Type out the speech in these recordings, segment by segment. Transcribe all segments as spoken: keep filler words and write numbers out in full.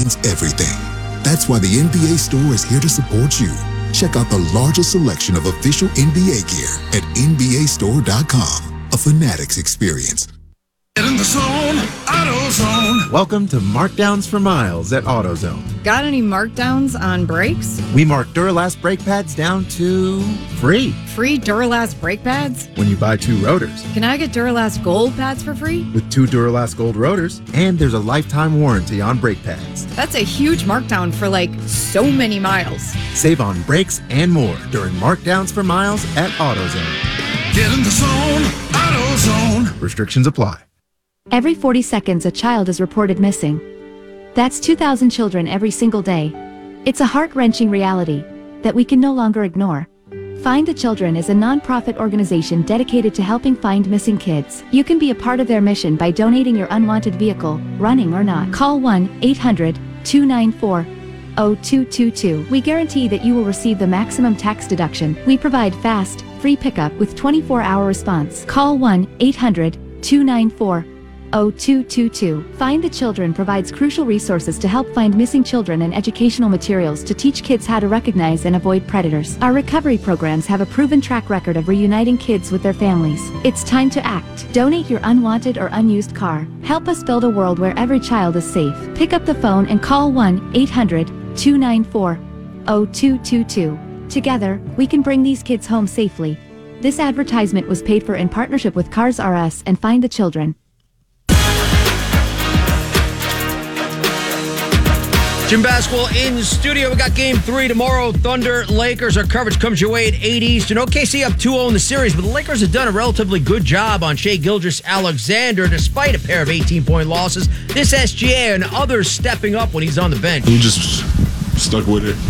means everything. That's why the N B A store is here to support you. Check out the largest selection of official N B A gear at N B A store dot com. A Fanatics experience. Get in the zone, AutoZone. Welcome to Markdowns for Miles at AutoZone. Got any markdowns on brakes? We mark Duralast brake pads down to free. Free Duralast brake pads? When you buy two rotors. Can I get Duralast Gold pads for free? With two Duralast Gold rotors, and there's a lifetime warranty on brake pads. That's a huge markdown for like so many miles. Save on brakes and more during Markdowns for Miles at AutoZone. Get in the zone, AutoZone. Restrictions apply. Every forty seconds, a child is reported missing. That's two thousand children every single day. It's a heart-wrenching reality that we can no longer ignore. Find the Children is a non-profit organization dedicated to helping find missing kids. You can be a part of their mission by donating your unwanted vehicle, running or not. Call one eight hundred two nine four zero two two two. We guarantee that you will receive the maximum tax deduction. We provide fast, free pickup with twenty-four hour response. Call one eight hundred two nine four zero two two two. Find the Children provides crucial resources to help find missing children and educational materials to teach kids how to recognize and avoid predators. Our recovery programs have a proven track record of reuniting kids with their families. It's time to act. Donate your unwanted or unused car. Help us build a world where every child is safe. Pick up the phone and call one eight hundred two nine four zero two two two. Together, we can bring these kids home safely. This advertisement was paid for in partnership with Cars R Us and Find the Children. Jim Basketball in studio. We got game three tomorrow. Thunder, Lakers. Our coverage comes your way at eight Eastern. O K C up two oh in the series, but the Lakers have done a relatively good job on Shai Gilgeous-Alexander despite a pair of eighteen-point losses. This S G A and others stepping up when he's on the bench. We just stuck with it.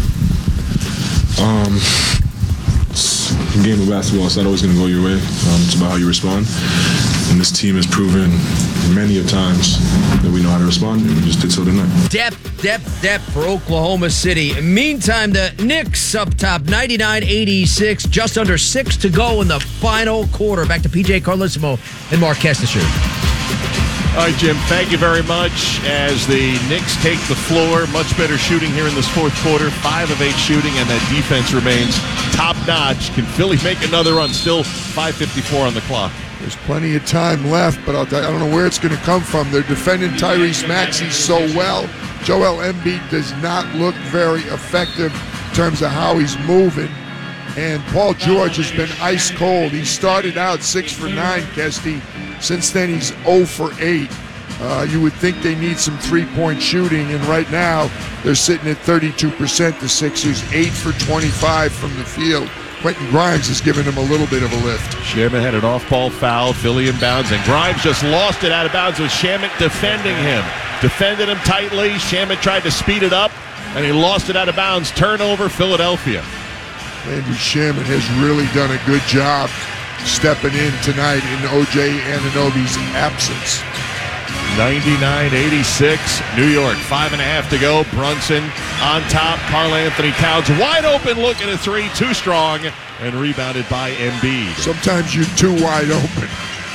Um, it's a game of basketball. It's not always going to go your way. Um, it's about how you respond. And this team has proven many a times that we know how to respond, and we just did so tonight. Depth, depth, depth for Oklahoma City. Meantime, the Knicks up top, ninety-nine eighty-six, just under six to go in the final quarter. Back to P J Carlissimo and Mark Kestisher. All right, Jim, thank you very much. As the Knicks take the floor, much better shooting here in this fourth quarter, five of eight shooting, and that defense remains top-notch. Can Philly make another run? Still five fifty-four on the clock. There's plenty of time left, but I'll, I don't know where it's going to come from. They're defending Tyrese Maxey so well. Joel Embiid does not look very effective in terms of how he's moving. And Paul George has been ice cold. He started out six for nine, Kesty. Since then, he's zero for eight. Uh, you would think they need some three-point shooting, and right now they're sitting at thirty-two percent, the Sixers, eight for twenty-five from the field. Quentin Grimes is giving him a little bit of a lift. Shamet had an off-ball foul, Philly inbounds, and Grimes just lost it out of bounds with Shamet defending him. Defended him tightly. Shamet tried to speed it up, and he lost it out of bounds. Turnover, Philadelphia. Andy Shamet has really done a good job stepping in tonight in O J Anunoby's absence. ninety-nine eighty-six, New York, five and a half to go. Brunson on top. Karl-Anthony Towns wide open, looking at three, too strong, and rebounded by Embiid. Sometimes you're too wide open.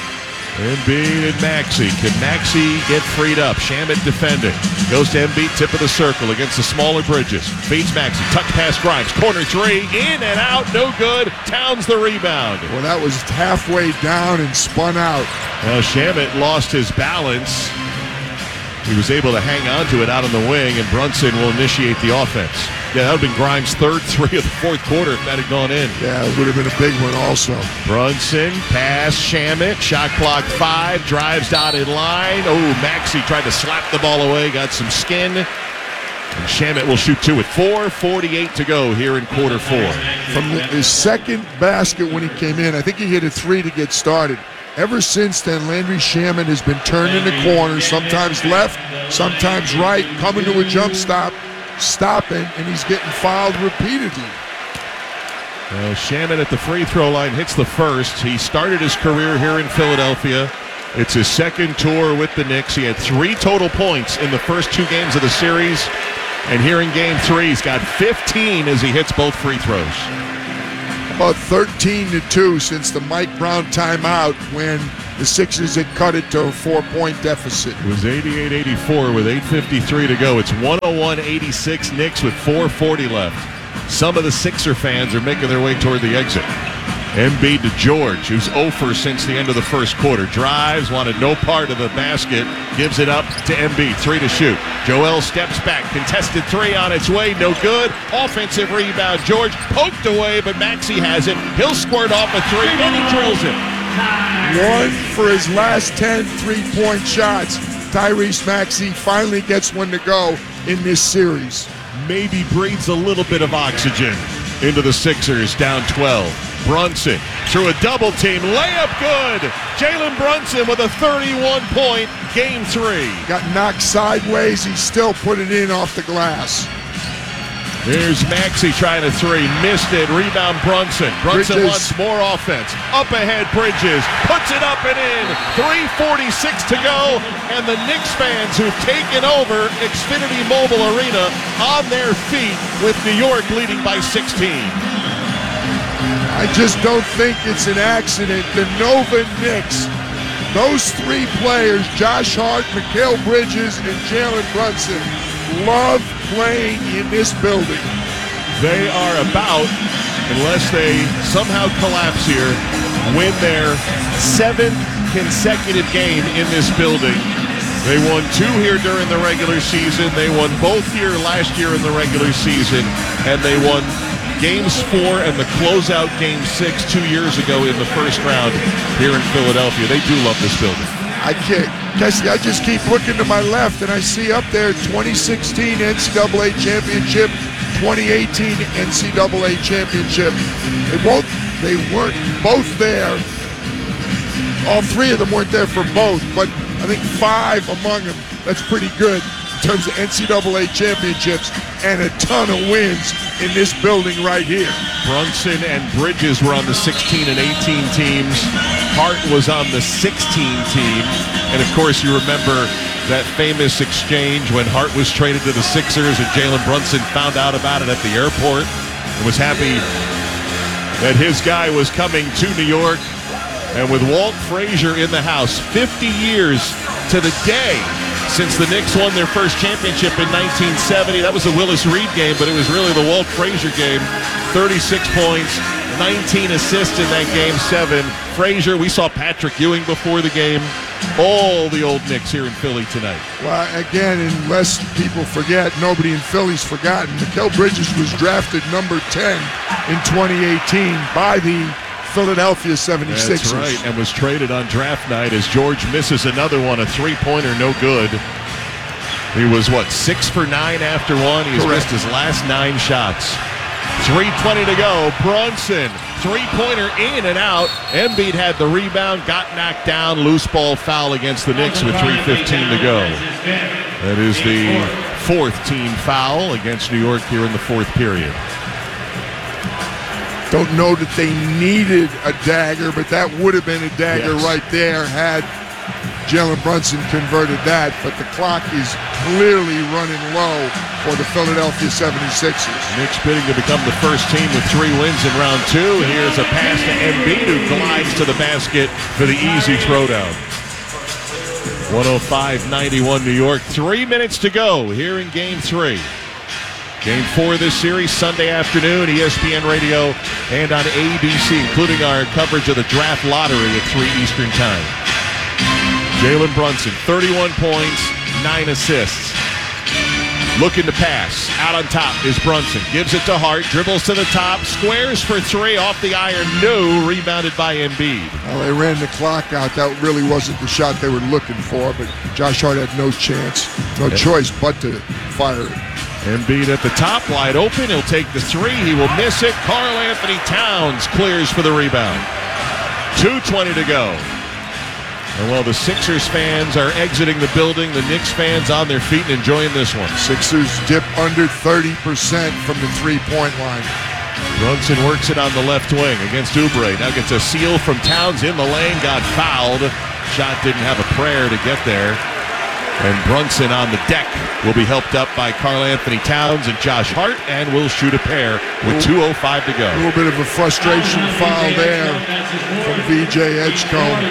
Embiid and Maxey. Can Maxey get freed up? Shamet defending. Goes to Embiid, tip of the circle against the smaller Bridges. Feeds Maxey. Tuck past Grimes. Corner three. In and out. No good. Towns the rebound. Well, that was halfway down and spun out. Now Shamet lost his balance. He was able to hang on to it out on the wing, and Brunson will initiate the offense. Yeah, that would have been Grimes' third three of the fourth quarter if that had gone in. Yeah, it would have been a big one also. Brunson, pass, Shamet, shot clock five, drives dotted line. Oh, Maxey tried to slap the ball away, got some skin. And Shamet will shoot two at four forty-eight to go here in quarter four. From the, his second basket when he came in, I think he hit a three to get started. Ever since then, Landry Shamet has been turned in the corner, sometimes left, sometimes right, coming to a jump stop, stopping, and he's getting fouled repeatedly. Well, Shamet at the free throw line hits the first. He started his career here in Philadelphia. It's his second tour with the Knicks. He had three total points in the first two games of the series. And here in game three, he's got fifteen as he hits both free throws. About thirteen to two since the Mike Brown timeout when the Sixers had cut it to a four-point deficit. It was eighty-eight eighty-four with eight fifty-three to go. It's one oh one eighty-six Knicks with four forty left. Some of the Sixer fans are making their way toward the exit. Embiid to George, who's oh for since the end of the first quarter. Drives, wanted no part of the basket. Gives it up to Embiid. Three to shoot. Joel steps back. Contested three on its way. No good. Offensive rebound. George poked away, but Maxey has it. He'll squirt off a three, and he drills it. One for his last ten three-point shots. Tyrese Maxey finally gets one to go in this series. Maybe breathes a little bit of oxygen into the Sixers, down twelve. Brunson through a double team. Layup good. Jalen Brunson with a thirty-one point game three. Got knocked sideways. He still put it in off the glass. Here's Maxey trying to three. Missed it. Rebound Brunson. Brunson Bridges. wants more offense. Up ahead, Bridges. Puts it up and in. three forty-six to go. And the Knicks fans who've taken over Xfinity Mobile Arena on their feet with New York leading by sixteen. I just don't think it's an accident. The Nova Knicks, those three players, Josh Hart, Mikal Bridges, and Jalen Brunson, love playing in this building. They are about, unless they somehow collapse here, win their seventh consecutive game in this building. They won two here during the regular season. They won both here last year in the regular season, and they won Games four and the closeout game six two years ago in the first round here in Philadelphia. They do love this building. I can't, Cassie, I just keep looking to my left, and I see up there twenty sixteen N C double A championship, twenty eighteen N C double A championship. They both, they weren't both there. All three of them weren't there for both, but I think five among them. That's pretty good in terms of N C double A championships and a ton of wins in this building right here. Brunson and Bridges were on the sixteen and eighteen teams. Hart was on the sixteen team. And, of course, you remember that famous exchange when Hart was traded to the Sixers and Jalen Brunson found out about it at the airport and was happy that his guy was coming to New York. And with Walt Frazier in the house, fifty years to the day since the Knicks won their first championship in nineteen seventy. That was the Willis Reed game, but it was really the Walt Frazier game. thirty-six points, nineteen assists in that game seven. Frazier, we saw Patrick Ewing before the game. All the old Knicks here in Philly tonight. Well, again, unless people forget, nobody in Philly's forgotten. Mikal Bridges was drafted number ten in twenty eighteen by the Philadelphia seventy-sixers. That's right, and was traded on draft night as George misses another one, a three-pointer, no good. He was, what, six for nine after one? He's Correct. missed his last nine shots. three twenty to go. Brunson, three-pointer in and out. Embiid had the rebound, got knocked down. Loose ball foul against the Knicks with three fifteen to go. That is the fourth team foul against New York here in the fourth period. Don't know that they needed a dagger, but that would have been a dagger Yes. right there had Jalen Brunson converted that. But the clock is clearly running low for the Philadelphia seventy-sixers. Knicks bidding to become the first team with three wins in round two. Here's a pass to Embiid, who glides to the basket for the easy throwdown. one oh five ninety-one New York. Three minutes to go here in game three. Game four of this series, Sunday afternoon, E S P N Radio and on A B C, including our coverage of the draft lottery at three Eastern Time. Jalen Brunson, thirty-one points, nine assists. Looking to pass. Out on top is Brunson. Gives it to Hart. Dribbles to the top. Squares for three. Off the iron. No. Rebounded by Embiid. Well, they ran the clock out. That really wasn't the shot they were looking for, but Josh Hart had no chance, no choice but to fire it. Embiid at the top, wide open. He'll take the three. He will miss it. Karl Anthony Towns clears for the rebound. two twenty to go. And while the Sixers fans are exiting the building, the Knicks fans on their feet and enjoying this one. Sixers dip under thirty percent from the three-point line. Brunson works it on the left wing against Oubre. Now gets a seal from Towns in the lane. Got fouled. Shot didn't have a prayer to get there. And Brunson on the deck will be helped up by Karl Anthony Towns and Josh Hart, and will shoot a pair with two oh five to go. A little bit of a frustration foul there from V J Edgecombe.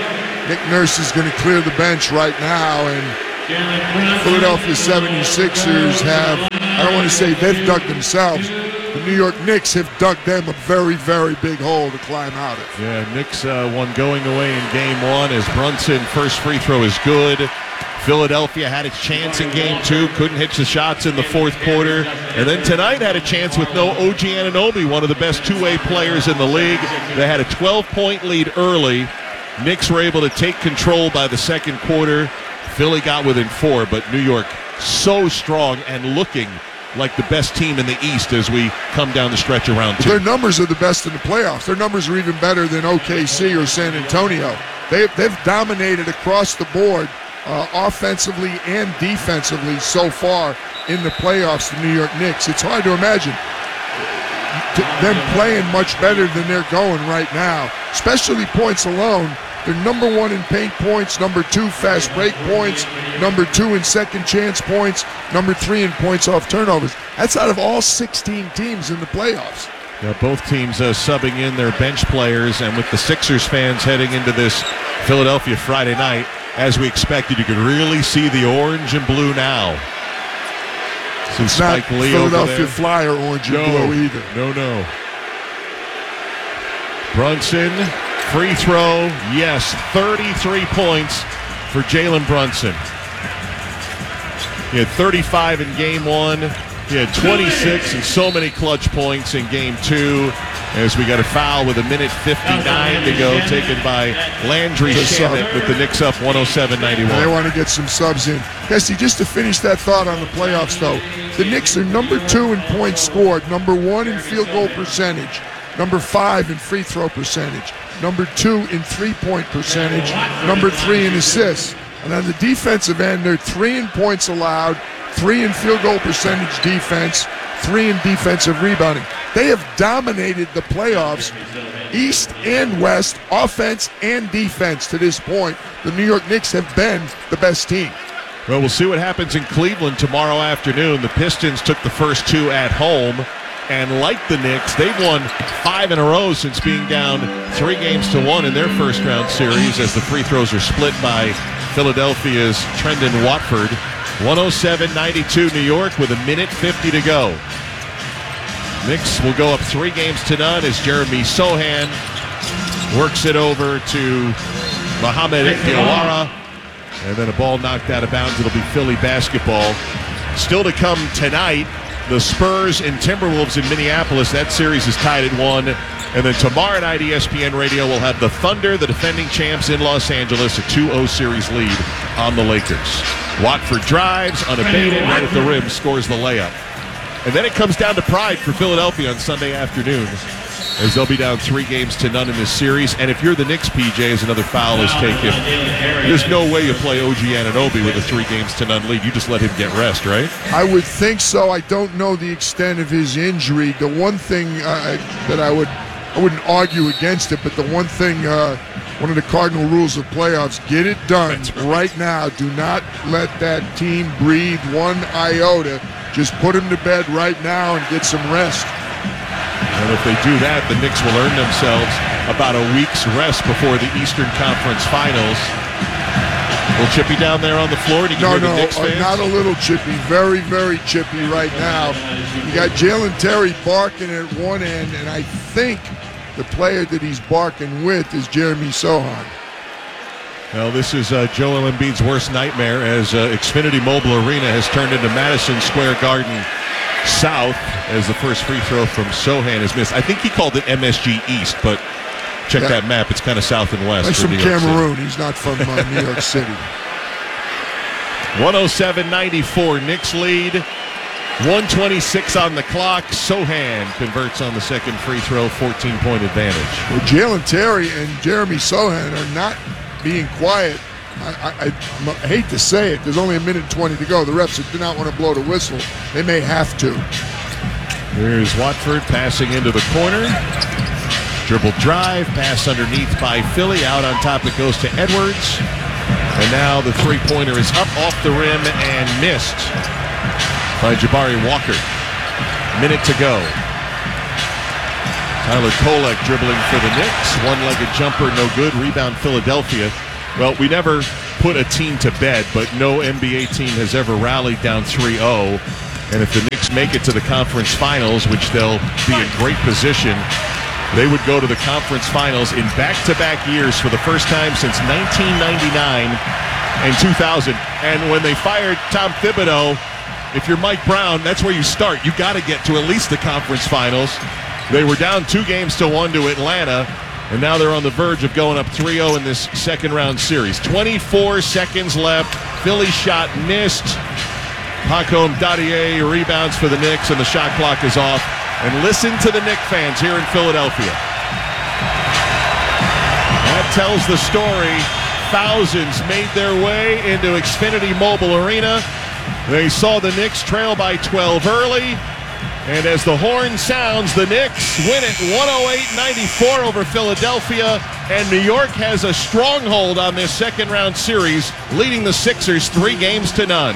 Nick Nurse is going to clear the bench right now, and Philadelphia seventy-sixers have, I don't want to say they've dug themselves, the New York Knicks have dug them a very, very big hole to climb out of. Yeah, Knicks uh, won going away in game one as Brunson, first free throw is good. Philadelphia had its chance in game two, couldn't hit the shots in the fourth quarter. And then tonight had a chance with no O G Anunoby, one of the best two-way players in the league. They had a twelve-point lead early. Knicks were able to take control by the second quarter. Philly got within four, but New York so strong and looking like the best team in the East as we come down the stretch around two. Their numbers are the best in the playoffs. Their numbers are even better than O K C or San Antonio. They've, they've dominated across the board, uh, offensively and defensively so far in the playoffs, the New York Knicks. It's hard to imagine them playing much better than they're going right now, especially points alone. They're number one in paint points, number two fast break points, number two in second chance points, number three in points off turnovers. That's out of all sixteen teams in the playoffs. Yeah, both teams uh, subbing in their bench players, and with the Sixers fans heading into this Philadelphia Friday night, as we expected, you could really see the orange and blue now. See It's Spike not Lee Philadelphia over there. Flyer orange No, and blue either. no, no. Brunson, free throw, yes, thirty-three points for Jalen Brunson. He had thirty-five in game one. He had twenty-six and so many clutch points in game two as we got a foul with a minute fifty-nine to go taken by Landry Shamet with the Knicks up one oh seven ninety-one. They want to get some subs in. Jesse, just to finish that thought on the playoffs, though, the Knicks are number two in points scored, number one in field goal percentage, number five in free throw percentage, number two in three-point percentage, number three in assists. And on the defensive end, they're three in points allowed, three in field goal percentage defense, three in defensive rebounding. They have dominated the playoffs, East and West, offense and defense to this point. The New York Knicks have been the best team. Well, we'll see what happens in Cleveland tomorrow afternoon. The Pistons took the first two at home. And like the Knicks, they've won five in a row since being down three games to one in their first round series as the free throws are split by Philadelphia's Trendon Watford. one oh seven ninety-two New York with a minute fifty to go. Knicks will go up three games to none as Jeremy Sohan works it over to Mohamed Diawara. And then a ball knocked out of bounds. It'll be Philly basketball. Still to come tonight, the Spurs and Timberwolves in Minneapolis. That series is tied at one. And then tomorrow night, E S P N Radio will have the Thunder, the defending champs in Los Angeles, a two oh series lead on the Lakers. Watford drives, unabated, right at the rim, scores the layup. And then it comes down to pride for Philadelphia on Sunday afternoon, as they'll be down three games to none in this series. And if you're the Knicks, P J, as another foul is taken, there's no way you play O G Anunoby with a three games to none lead. You just let him get rest, right? I would think so. I don't know the extent of his injury. The one thing uh, that I would, I wouldn't argue against it, but the one thing, uh, one of the cardinal rules of playoffs, get it done right now. Do not let that team breathe one iota. Just put him to bed right now and get some rest. And if they do that, the Knicks will earn themselves about a week's rest before the Eastern Conference Finals. Will Chippy down there on the floor? Did you no, hear the no, Knicks uh, fans? not a little chippy. Very, very chippy right now. You got Jalen Terry barking at one end, and I think the player that he's barking with is Jeremy Sohan. Well, this is uh, Joel Embiid's worst nightmare as uh, Xfinity Mobile Arena has turned into Madison Square Garden South as the first free throw from Sohan is missed. I think he called it M S G East, but check Yeah. that map. It's kind of south and west. He's for from New York Cameroon. City. He's not from uh, New York City. one oh seven ninety-four Knicks lead. one twenty-six on the clock. Sohan converts on the second free throw, fourteen-point advantage. Well, Jalen Terry and Jeremy Sohan are not being quiet. I, I, I hate to say it. There's only a minute twenty to go. The refs do not want to blow the whistle. They may have to. Here's Watford passing into the corner. Dribble drive, pass underneath by Philly. Out on top it goes to Edwards. And now the three-pointer is up off the rim and missed by Jabari Walker. Minute to go. Tyler Kolek dribbling for the Knicks. One-legged jumper, no good. Rebound Philadelphia. Well, we never put a team to bed, but no N B A team has ever rallied down three oh. And if the Knicks make it to the conference finals, which they'll be in great position, they would go to the conference finals in back-to-back years for the first time since nineteen ninety-nine and two thousand. And when they fired Tom Thibodeau, if you're Mike Brown, that's where you start. You got to get to at least the conference finals. They were down two games to one to Atlanta, and now they're on the verge of going up three oh in this second-round series. twenty-four seconds left. Philly shot missed. Hakoum Dadier rebounds for the Knicks, and the shot clock is off. And listen to the Knicks fans here in Philadelphia. That tells the story. Thousands made their way into Xfinity Mobile Arena. They saw the Knicks trail by twelve early. And as the horn sounds, the Knicks win it one oh eight ninety-four over Philadelphia. And New York has a stronghold on this second-round series, leading the Sixers three games to none.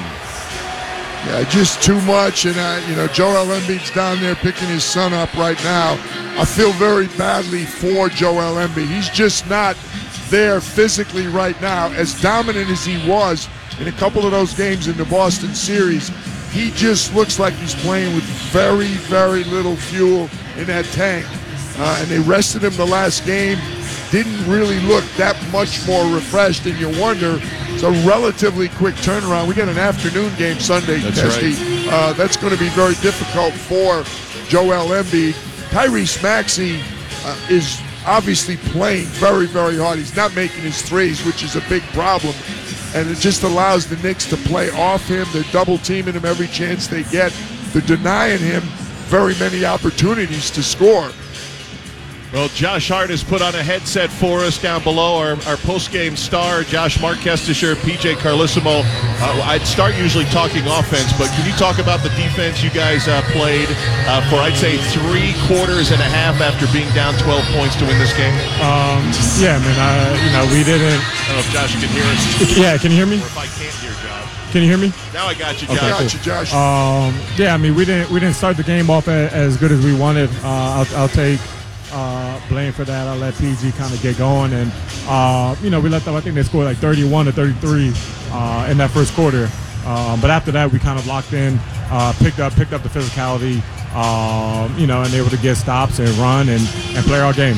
Yeah, just too much. And, uh, you know, Joel Embiid's down there picking his son up right now. I feel very badly for Joel Embiid. He's just not there physically right now. As dominant as he was in a couple of those games in the Boston series, he just looks like he's playing with very, very little fuel in that tank. Uh, and they rested him the last game. Didn't really look that much more refreshed, and you wonder, it's a relatively quick turnaround. We got an afternoon game Sunday, That's Testy. right. Uh, that's going to be very difficult for Joel Embiid. Tyrese Maxey uh, is obviously playing very, very hard. He's not making his threes, which is a big problem. And it just allows the Knicks to play off him. They're double-teaming him every chance they get. They're denying him very many opportunities to score. Well, Josh Hart has put on a headset for us down below. Our, our post-game star, Josh Markestischer, P J Carlissimo. Uh, I'd start usually talking offense, but can you talk about the defense you guys uh, played uh, for, I'd say, three quarters and a half after being down twelve points to win this game? Um, yeah, man. I, you know, we didn't. I don't know if Josh can hear us. Yeah, can you hear me? Or if I can't hear Josh. Can you hear me? Now I got you, Josh. Okay, Got cool. you, Josh. Um, yeah, I mean, we didn't we didn't start the game off a, as good as we wanted. Uh, I'll, I'll take uh, blame for that. I'll let P G kind of get going, and uh, you know, we let them. I think they scored like thirty-one to thirty-three uh, in that first quarter. Um, but after that, we kind of locked in, uh, picked up picked up the physicality, um, you know, and able to get stops and run and, and play our game.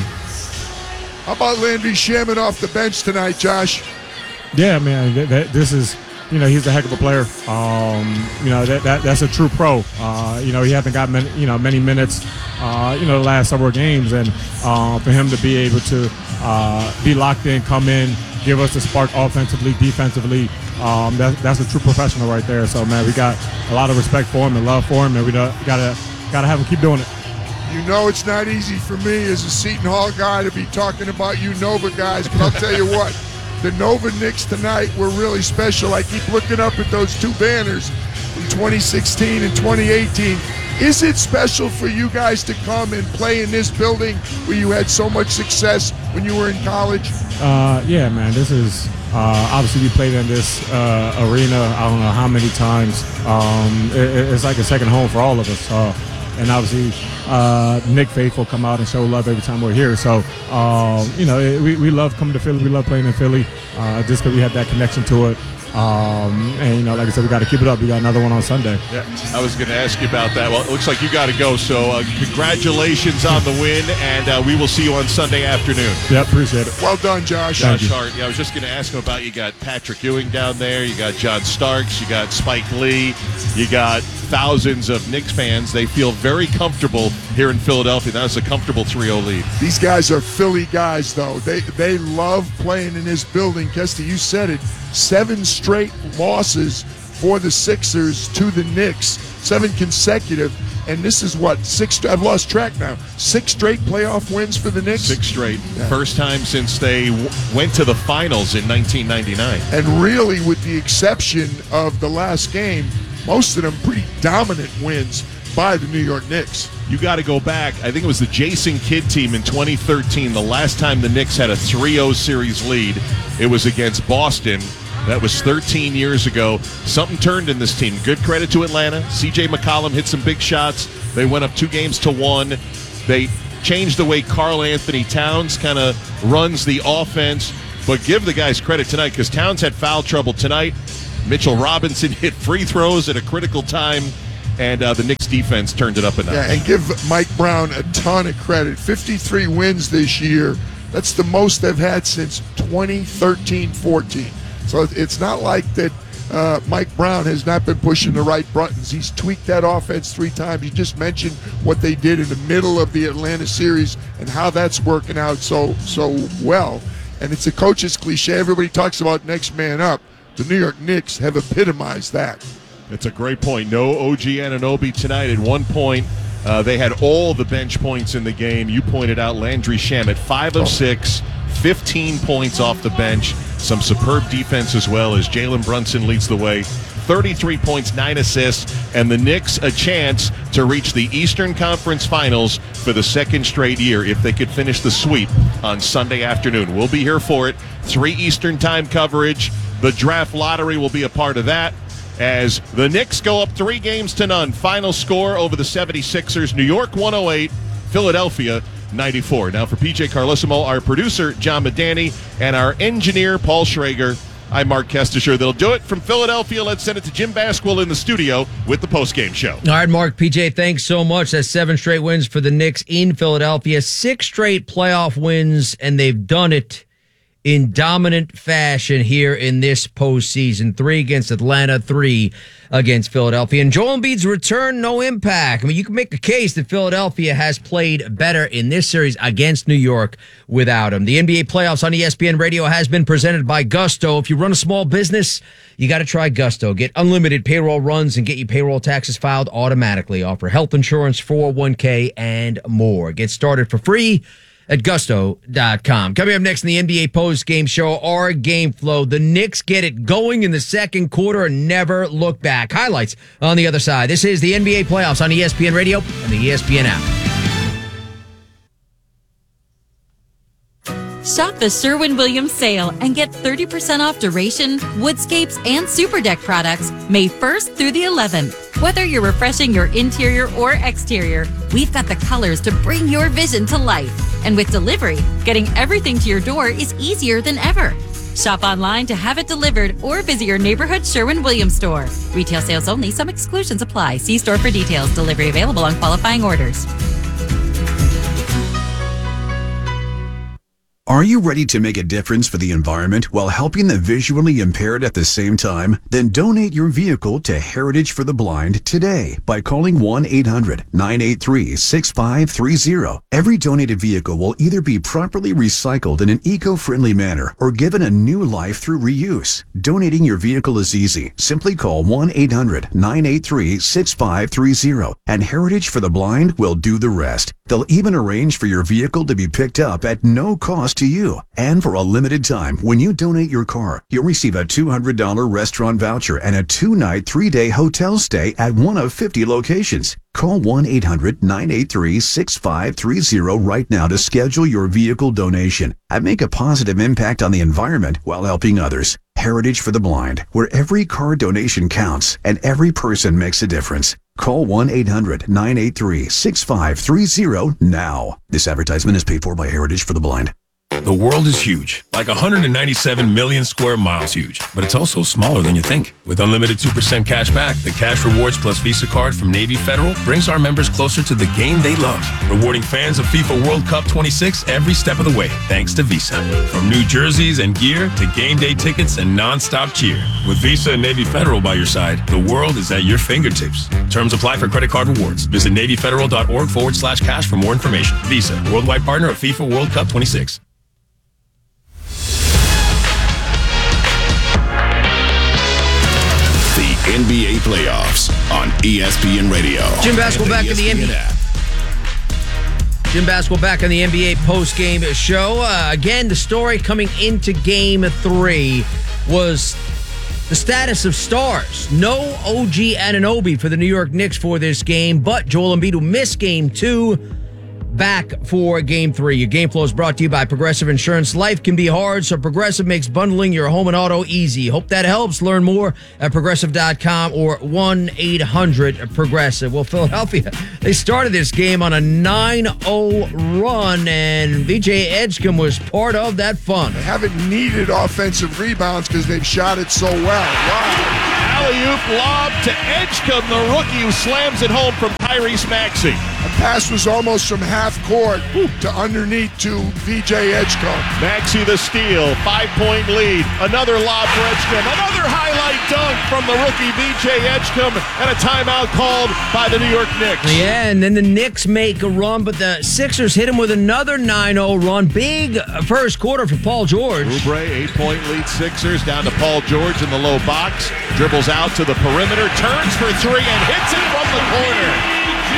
How about Landry Shaman off the bench tonight, Josh? Yeah, man, th- th- this is, you know, he's a heck of a player. Um, you know, that, that that's a true pro. Uh, you know, he hasn't got many, you know, many minutes, uh, you know, the last several games, and uh, for him to be able to uh, be locked in, come in, give us a spark offensively, defensively, um, that, that's a true professional right there. So, man, we got a lot of respect for him and love for him, and we gotta gotta have him keep doing it. You know it's not easy for me as a Seton Hall guy to be talking about you Nova guys, but I'll tell you what, the Nova Knicks tonight were really special. I keep looking up at those two banners from twenty sixteen and twenty eighteen. Is it special for you guys to come and play in this building where you had so much success when you were in college? Uh, yeah, man, this is uh, obviously we played in this uh, arena. I don't know how many times. Um, it, it's like a second home for all of us. Uh, and obviously, uh, Nick Faithful come out and show love every time we're here. So, um, you know, it, we, we love coming to Philly. We love playing in Philly uh, just because we have that connection to it. Um, and, you know, like I said, we got to keep it up. We got another one on Sunday. Yeah, I was going to ask you about that. Well, it looks like you got to go. So uh, congratulations on the win, and uh, we will see you on Sunday afternoon. Yeah, appreciate it. Well done, Josh. Josh Hart. Yeah, I was just going to ask him about, you got Patrick Ewing down there, you got John Starks, you got Spike Lee, you got thousands of Knicks fans. They feel very comfortable here in Philadelphia. That's a comfortable three oh lead. These guys are Philly guys, though. They they love playing in this building. Kesty, you said it. Seven straight losses for the Sixers to the Knicks. Seven consecutive. And this is what, six, I've lost track now. Six straight playoff wins for the Knicks? Six straight. Yeah. First time since they w- went to the finals in nineteen ninety-nine. And really, with the exception of the last game, most of them pretty dominant wins by the New York Knicks. You got to go back. I think it was the Jason Kidd team in twenty thirteen. The last time the Knicks had a three oh series lead, it was against Boston. That was thirteen years ago. Something turned in this team. Good credit to Atlanta. C J McCollum hit some big shots. They went up two games to one. They changed the way Karl Anthony Towns kind of runs the offense. but give the guys credit tonight because Towns had foul trouble tonight. Mitchell Robinson hit free throws at a critical time, and uh, the Knicks defense turned it up a notch. Yeah, and give Mike Brown a ton of credit. fifty-three wins this year. That's the most they've had since twenty thirteen fourteen. So it's not like that uh, Mike Brown has not been pushing the right buttons. He's tweaked that offense three times. You just mentioned what they did in the middle of the Atlanta series and how that's working out so so well. And it's a coach's cliche. Everybody talks about next man up. The New York Knicks have epitomized that. It's a great point. No O G Anunoby tonight. At one point, uh, they had all the bench points in the game. You pointed out Landry Shamet, five of six, fifteen points off the bench. Some superb defense as well as Jalen Brunson leads the way. thirty-three points, nine assists, and the Knicks a chance to reach the Eastern Conference Finals for the second straight year if they could finish the sweep on Sunday afternoon. We'll be here for it. Three Eastern time coverage. The draft lottery will be a part of that as the Knicks go up three games to none. Final score over the seventy-sixers. New York one oh eight, Philadelphia ninety-four. Now for P J Carlissimo, our producer John Medani, and our engineer Paul Schrager, I'm Mark Kestisher. They'll do it from Philadelphia. Let's send it to Jim Basquill in the studio with the postgame show. All right, Mark, P J, thanks so much. That's seven straight wins for the Knicks in Philadelphia. Six straight playoff wins, and they've done it in dominant fashion here in this postseason. Three against Atlanta, three against Philadelphia. And Joel Embiid's return, no impact. I mean, you can make the case that Philadelphia has played better in this series against New York without him. The N B A playoffs on E S P N Radio has been presented by Gusto. If you run a small business, you got to try Gusto. Get unlimited payroll runs and get your payroll taxes filed automatically. Offer health insurance, four oh one k, and more. Get started for free at gusto dot com. Coming up next in the N B A post-game show, our game flow. The Knicks get it going in the second quarter and never look back. Highlights on the other side. This is the N B A playoffs on E S P N Radio and the E S P N app. Shop the Sherwin-Williams sale and get thirty percent off Duration, Woodscapes, and Super Deck products May first through the eleventh. Whether you're refreshing your interior or exterior, we've got the colors to bring your vision to life. And with delivery, getting everything to your door is easier than ever. Shop online to have it delivered or visit your neighborhood Sherwin-Williams store. Retail sales only. Some exclusions apply. See store for details. Delivery available on qualifying orders. Are you ready to make a difference for the environment while helping the visually impaired at the same time? Then donate your vehicle to Heritage for the Blind today by calling one eight hundred nine eight three six five three zero. Every donated vehicle will either be properly recycled in an eco-friendly manner or given a new life through reuse. Donating your vehicle is easy. Simply call one eight hundred nine eight three six five three zero and Heritage for the Blind will do the rest. They'll even arrange for your vehicle to be picked up at no cost to you. And for a limited time, when you donate your car, you'll receive a two hundred dollars restaurant voucher and a two-night, three-day hotel stay at one of fifty locations. Call one eight hundred nine eight three six five three zero right now to schedule your vehicle donation and make a positive impact on the environment while helping others. Heritage for the Blind, where every car donation counts and every person makes a difference. Call one eight hundred nine eight three six five three zero now. This advertisement is paid for by Heritage for the Blind. The world is huge, like one hundred ninety-seven million square miles huge, but it's also smaller than you think. With unlimited two percent cash back, the Cash Rewards Plus Visa card from Navy Federal brings our members closer to the game they love, rewarding fans of FIFA World Cup twenty-six every step of the way, thanks to Visa. From new jerseys and gear to game day tickets and non-stop cheer. With Visa and Navy Federal by your side, the world is at your fingertips. Terms apply for credit card rewards. Visit NavyFederal.org forward slash cash for more information. Visa, worldwide partner of FIFA World Cup twenty-six. N B A playoffs on E S P N Radio. Jim Basquill back in the N B A. app. Jim Basquill back on the N B A post-game show. Uh, again, the story coming into Game three was the status of stars. No O G Anunoby for the New York Knicks for this game, but Joel Embiid, who missed Game two, back for game three. Your game flow is brought to you by Progressive Insurance. Life can be hard, so Progressive makes bundling your home and auto easy. Hope that helps. Learn more at progressive dot com or one eight hundred progressive. Well, Philadelphia, they started this game on a nine oh run, and V J Edgecombe was part of that fun. They haven't needed offensive rebounds because they've shot it so well. Wow. Alley-oop lob to Edgecombe, the rookie who slams it home from Tyrese Maxey. The pass was almost from half court to underneath to V J Edgecombe. Maxey the steal, five-point lead. Another lob for Edgecombe. Another highlight dunk from the rookie V J Edgecombe, and a timeout called by the New York Knicks. Yeah, and then the Knicks make a run, but the Sixers hit him with another nine oh run. Big first quarter for Paul George. Oubre, eight-point lead Sixers, down to Paul George in the low box. Dribbles out to the perimeter, turns for three, and hits it from the corner.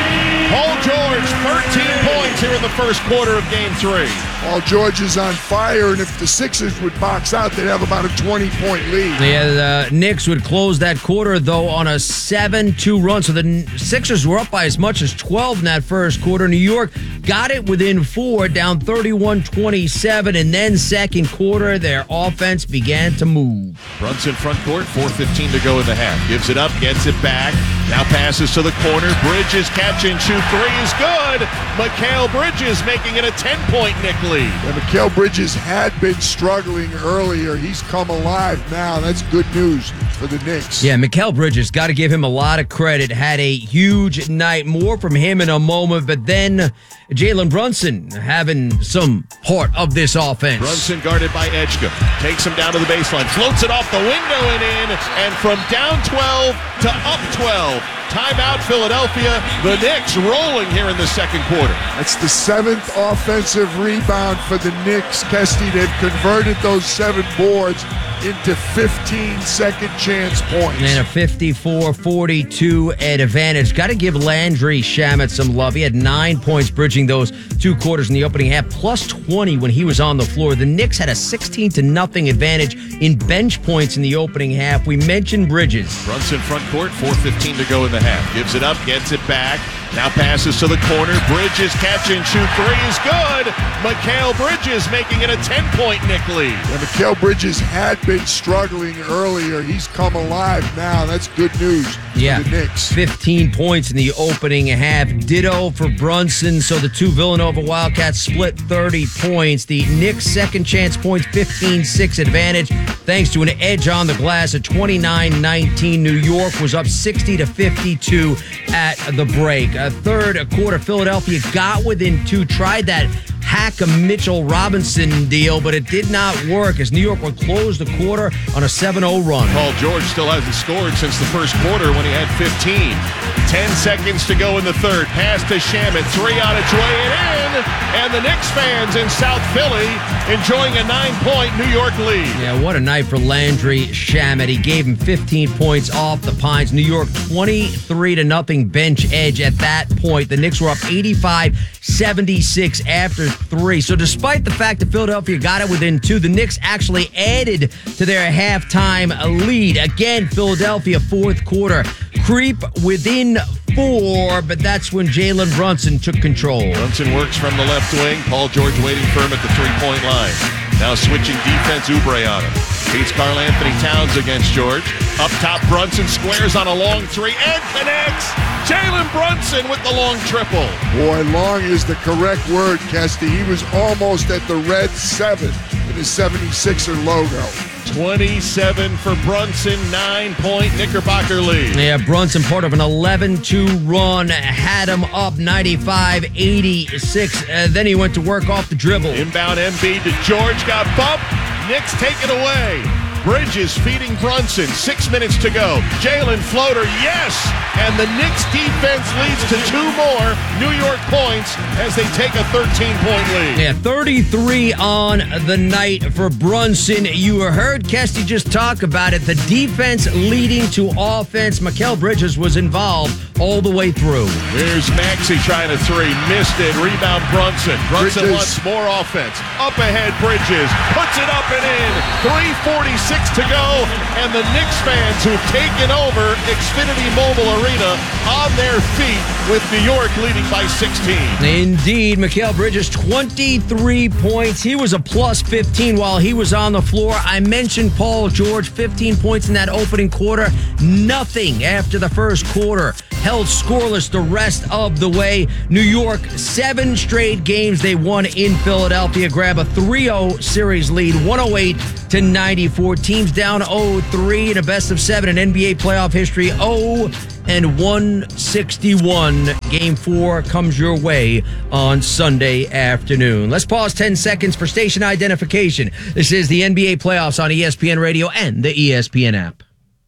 Paul George, thirteen points here in the first quarter of game three. Paul George is on fire, and if the Sixers would box out, they'd have about a twenty-point lead. Yeah, the Knicks would close that quarter, though, on a seven two run. So the Sixers were up by as much as twelve in that first quarter. New York got it within four, down thirty-one twenty-seven, and then second quarter, their offense began to move. Brunson front court, four fifteen to go in the half. Gives it up, gets it back. Now passes to the corner. Bridges catch and shoot three is good. Mikal Bridges making it a ten-point Knick lead. Yeah, Mikal Bridges had been struggling earlier. He's come alive now. That's good news for the Knicks. Yeah, Mikal Bridges, got to give him a lot of credit. Had a huge night. More from him in a moment, but then Jalen Brunson having some part of this offense. Brunson guarded by Edgecombe. Takes him down to the baseline. Floats it off the window and in. And from down twelve to up twelve. Timeout Philadelphia. The Knicks rolling here in the second quarter. That's the seventh offensive rebound for the Knicks. Kesty, they've converted those seven boards into fifteen second chance points. And a fifty-four forty-two advantage. Got to give Landry Shamet some love. He had nine points bridging those two quarters in the opening half, plus twenty when he was on the floor. The Knicks had a sixteen to nothing advantage in bench points in the opening half. We mentioned Bridges. Brunson front court, four fifteen to go in the half. Gives it up, gets it back. Now passes to the corner. Bridges catch and shoot three is good. Mikal Bridges making it a ten-point Knick lead. Yeah, Mikal Bridges had been struggling earlier. He's come alive now. That's good news yeah. for the Knicks. fifteen points in the opening half. Ditto for Brunson. So the two Villanova Wildcats split thirty points. The Knicks second chance points, fifteen six advantage. Thanks to an edge on the glass at twenty-nine nineteen. New York was up sixty to fifty-two at the break. A third quarter, Philadelphia got within two, tried that hack a Mitchell Robinson deal, but it did not work as New York would close the quarter on a seven oh run. Paul George still hasn't scored since the first quarter when he had fifteen. Ten seconds to go in the third. Pass to Shamet. Three on its way and in. And the Knicks fans in South Philly enjoying a nine-point New York lead. Yeah, what a night for Landry Shamet. He gave him fifteen points off the Pines. New York twenty-three to nothing bench edge at that point. The Knicks were up eighty-five seventy-six after three. So despite the fact that Philadelphia got it within two, the Knicks actually added to their halftime lead. Again, Philadelphia fourth quarter creep within four, but that's when Jalen Brunson took control. Brunson works from the left wing. Paul George waiting for him at the three-point line. Now switching defense, Oubre on him. Beats Karl Anthony Towns against George. Up top, Brunson squares on a long three and connects. Jalen Brunson with the long triple. Boy, long is the correct word, Kesty. He was almost at the red seven in his seventy-sixer logo. twenty-seven for Brunson, nine-point Knickerbocker lead. Yeah, Brunson, part of an eleven two run, had him up ninety-five eighty-six. Uh, then he went to work off the dribble. Inbound Embiid to George, got bumped. Knicks take it away. Bridges feeding Brunson. Six minutes to go. Jalen floater, yes! And the Knicks defense leads to two more New York points as they take a thirteen-point lead. Yeah, thirty-three on the night for Brunson. You heard Kesty just talk about it. The defense leading to offense. Mikal Bridges was involved all the way through. Here's Maxey trying a three. Missed it. Rebound Brunson. Brunson Bridges. wants more offense. Up ahead, Bridges. Puts it up and in. three forty-six six to go, and the Knicks fans who've taken over Xfinity Mobile Arena on their feet with New York leading by sixteen. Indeed, Mikal Bridges, twenty-three points. He was a plus fifteen while he was on the floor. I mentioned Paul George, fifteen points in that opening quarter. Nothing after the first quarter. Held scoreless the rest of the way. New York, seven straight games they won in Philadelphia. Grab a three oh series lead, one oh eight to ninety-four. Teams down oh three in a best of seven in N B A playoff history. oh and one sixty-one. Game four comes your way on Sunday afternoon. Let's pause ten seconds for station identification. This is the N B A playoffs on E S P N Radio and the E S P N app.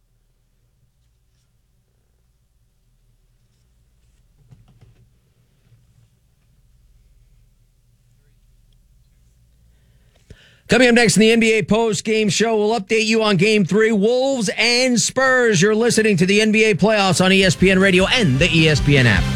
Coming up next in the N B A post-game show, we'll update you on Game three, Wolves and Spurs. You're listening to the N B A playoffs on E S P N Radio and the E S P N app.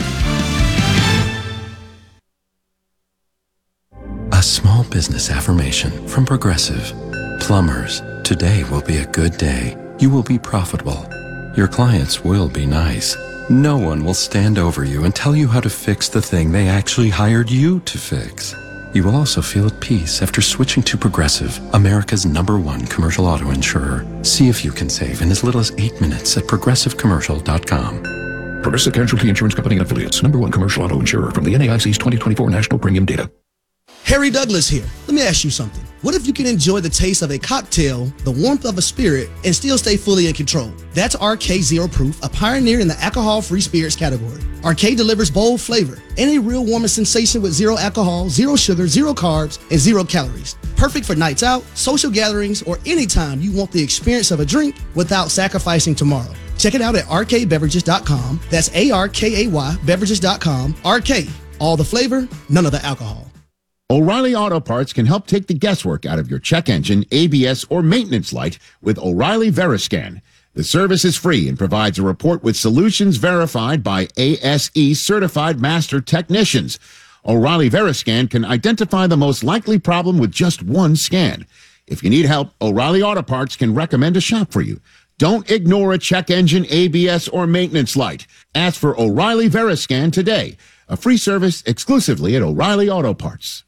A small business affirmation from Progressive. Plumbers, today will be a good day. You will be profitable. Your clients will be nice. No one will stand over you and tell you how to fix the thing they actually hired you to fix. You will also feel at peace after switching to Progressive, America's number one commercial auto insurer. See if you can save in as little as eight minutes at progressive commercial dot com. Progressive Casualty Insurance Company and Affiliates, number one commercial auto insurer from the N A I C's twenty twenty-four National Premium Data. Harry Douglas here. Let me ask you something. What if you can enjoy the taste of a cocktail, the warmth of a spirit, and still stay fully in control? That's R K Zero Proof, a pioneer in the alcohol-free spirits category. R K delivers bold flavor and a real warming sensation with zero alcohol, zero sugar, zero carbs, and zero calories. Perfect for nights out, social gatherings, or anytime you want the experience of a drink without sacrificing tomorrow. Check it out at R K beverages dot com. That's A R K A Y beverages dot com. R K, all the flavor, none of the alcohol. O'Reilly Auto Parts can help take the guesswork out of your check engine, A B S, or maintenance light with O'Reilly Veriscan. The service is free and provides a report with solutions verified by A S E certified master technicians. O'Reilly Veriscan can identify the most likely problem with just one scan. If you need help, O'Reilly Auto Parts can recommend a shop for you. Don't ignore a check engine, A B S, or maintenance light. Ask for O'Reilly Veriscan today. A free service exclusively at O'Reilly Auto Parts.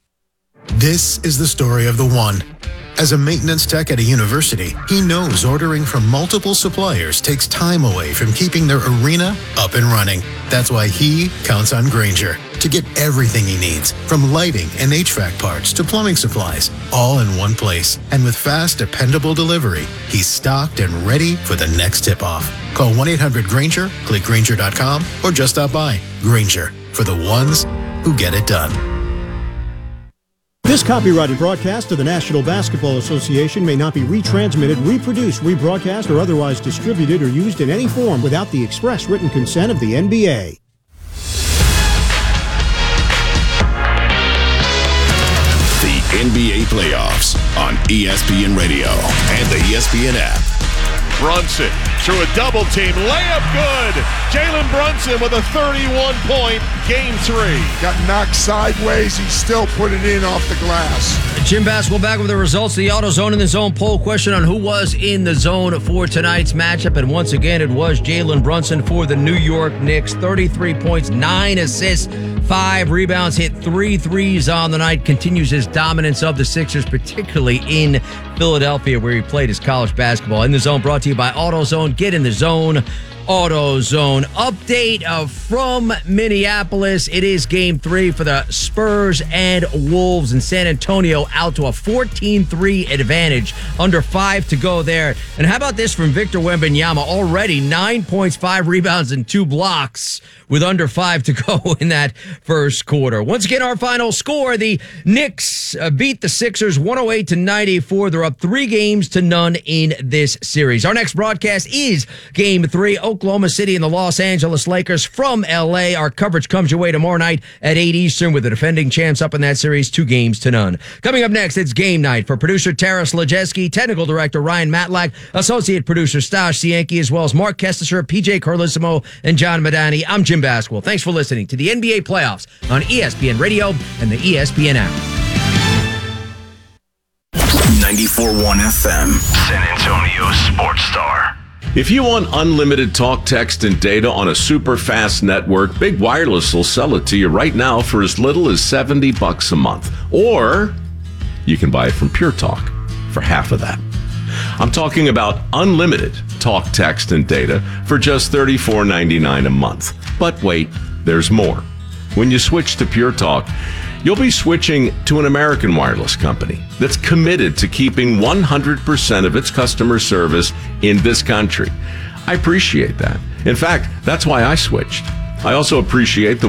This is the story of the one. As a maintenance tech at a university, he knows ordering from multiple suppliers takes time away from keeping their arena up and running. That's why he counts on Grainger to get everything he needs, from lighting and H V A C parts to plumbing supplies, all in one place. And with fast, dependable delivery, he's stocked and ready for the next tip-off. Call one eight hundred Grainger, click Grainger dot com, or just stop by. Grainger, for the ones who get it done. This copyrighted broadcast of the National Basketball Association may not be retransmitted, reproduced, rebroadcast, or otherwise distributed or used in any form without the express written consent of the N B A. The N B A playoffs on E S P N Radio and the E S P N app. Brunson through a double team. Layup good. Jalen Brunson with a thirty-one point game three. Got knocked sideways. He still put it in off the glass. Jim Basketball back with the results of the AutoZone in the Zone poll question on who was in the zone for tonight's matchup. And once again, it was Jalen Brunson for the New York Knicks. thirty-three points, nine assists, five rebounds, hit three threes on the night. Continues his dominance of the Sixers, particularly in Philadelphia, where he played his college basketball. In the Zone brought to you by AutoZone. Get in the zone. AutoZone update uh, from Minneapolis. It is game three for the Spurs and Wolves, and San Antonio out to a fourteen three advantage. Under five to go there. And how about this from Victor Wembanyama? Already nine points, five rebounds, and two blocks with under five to go in that first quarter. Once again, our final score, the Knicks uh, beat the Sixers one oh eight to ninety-four. They're up three games to none in this series. Our next broadcast is game three, Oklahoma City and the Los Angeles Lakers from L A. Our coverage comes your way tomorrow night at eight Eastern with the defending champs up in that series, two games to none. Coming up next, it's game night for producer Taras Lejeski, technical director Ryan Matlack, associate producer Stash Cienki, as well as Mark Kestisher, P J Carlissimo, and John Madani. I'm Jim Basketball. Thanks for listening to the N B A playoffs on E S P N Radio and the E S P N app. ninety-four four one F M, San Antonio's sports star. If you want unlimited talk, text, and data on a super fast network, Big Wireless will sell it to you right now for as little as seventy bucks a month. Or you can buy it from Pure Talk for half of that. I'm talking about unlimited talk, text, and data for just thirty-four ninety-nine a month. But wait, there's more. When you switch to Pure Talk, you'll be switching to an American wireless company that's committed to keeping one hundred percent of its customer service in this country. I appreciate that. In fact, that's why I switched. I also appreciate the